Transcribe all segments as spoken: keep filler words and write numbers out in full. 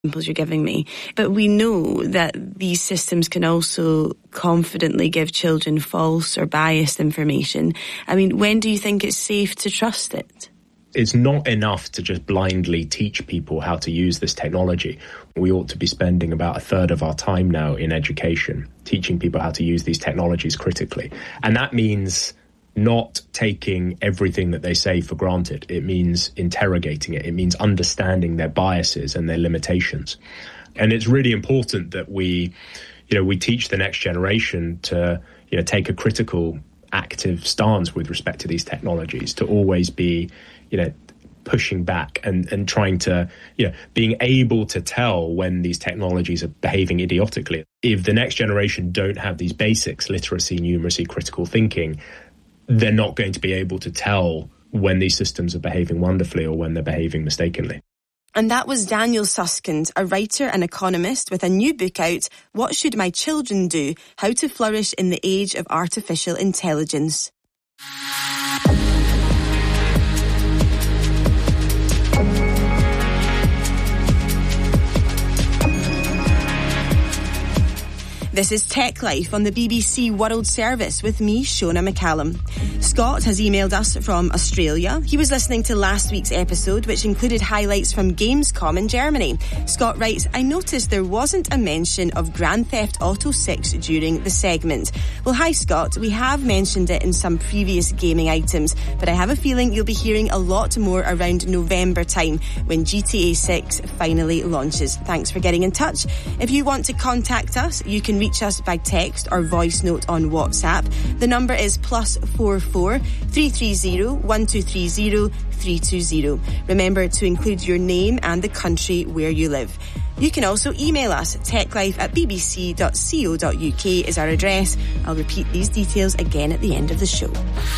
examples you're giving me. But we know that these systems can also confidently give children false or biased information. I mean, when do you think it's safe to trust it? It's not enough to just blindly teach people how to use this technology. We ought to be spending about a third of our time now in education, teaching people how to use these technologies critically. And that means not taking everything that they say for granted. It means interrogating it. It means understanding their biases and their limitations. And it's really important that we, you know, we teach the next generation to, you know, take a critical, active stance with respect to these technologies, to always be, you know, pushing back and, and trying to, you know, being able to tell when these technologies are behaving idiotically. If the next generation don't have these basics, literacy, numeracy, critical thinking, they're not going to be able to tell when these systems are behaving wonderfully or when they're behaving mistakenly. And that was Daniel Susskind, a writer and economist with a new book out, What Should My Children Do? How to Flourish in the Age of Artificial Intelligence. This is Tech Life on the B B C World Service with me, Shona McCallum. Scott has emailed us from Australia. He was listening to last week's episode, which included highlights from Gamescom in Germany. Scott writes, I noticed there wasn't a mention of Grand Theft Auto six during the segment. Well, hi Scott. We have mentioned it in some previous gaming items, but I have a feeling you'll be hearing a lot more around November time when G T A six finally launches. Thanks for getting in touch. If you want to contact us, you can reach us by text or voice note on WhatsApp. The number is plus four four three three zero one two three zero three two zero. Remember to include your name and the country where you live. You can also email us. techlife at bbc dot co dot uk is our address. I'll repeat these details again at the end of the show.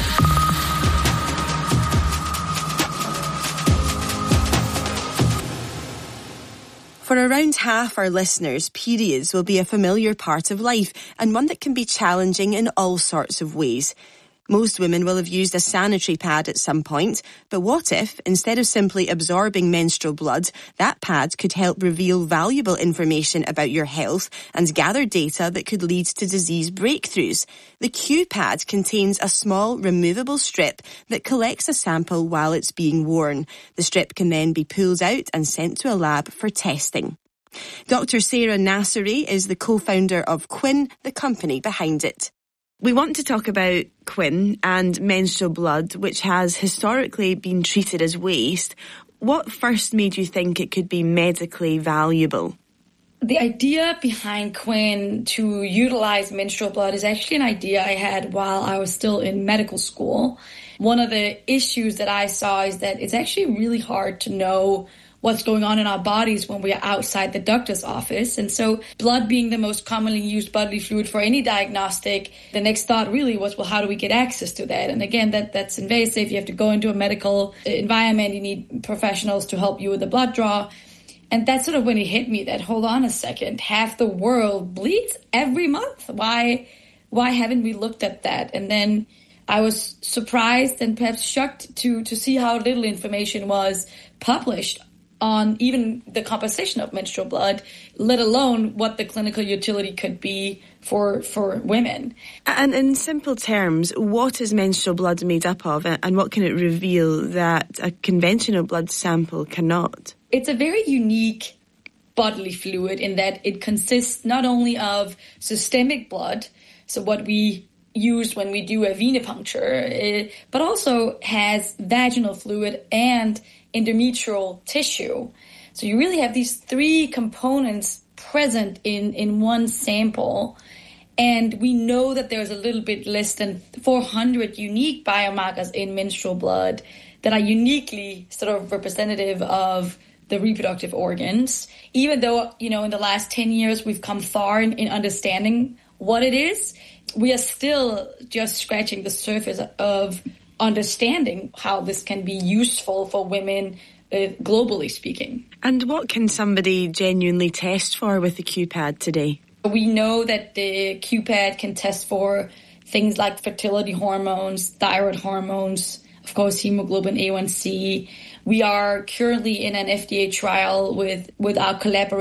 For around half our listeners, periods will be a familiar part of life and one that can be challenging in all sorts of ways. Most women will have used a sanitary pad at some point, but what if, instead of simply absorbing menstrual blood, that pad could help reveal valuable information about your health and gather data that could lead to disease breakthroughs? The Q-pad contains a small removable strip that collects a sample while it's being worn. The strip can then be pulled out and sent to a lab for testing. Doctor Sarah Nasseri is the co-founder of Quinn, the company behind it. We want to talk about Quinn and menstrual blood, which has historically been treated as waste. What first made you think it could be medically valuable? The idea behind Quinn to utilize menstrual blood is actually an idea I had while I was still in medical school. One of the issues that I saw is that it's actually really hard to know what's going on in our bodies when we are outside the doctor's office. And so blood being the most commonly used bodily fluid for any diagnostic, the next thought really was, well, how do we get access to that? And again, that that's invasive. You have to go into a medical environment. You need professionals to help you with the blood draw. And that's sort of when it hit me that, hold on a second, half the world bleeds every month. Why, why haven't we looked at that? And then I was surprised and perhaps shocked to, to see how little information was published on even the composition of menstrual blood, let alone what the clinical utility could be for for women. And in simple terms, what is menstrual blood made up of, and what can it reveal that a conventional blood sample cannot? It's a very unique bodily fluid in that it consists not only of systemic blood, so what we use when we do a venipuncture, but also has vaginal fluid and endometrial tissue. So you really have these three components present in, in one sample. And we know that there's a little bit less than four hundred unique biomarkers in menstrual blood that are uniquely sort of representative of the reproductive organs. Even though, you know, in the last ten years, we've come far in, in understanding what it is, we are still just scratching the surface of understanding how this can be useful for women, uh, globally speaking. And what can somebody genuinely test for with the Q-pad today? We know that the Q-pad can test for things like fertility hormones, thyroid hormones, of course, hemoglobin A one C. We are currently in an F D A trial with, with our collaboration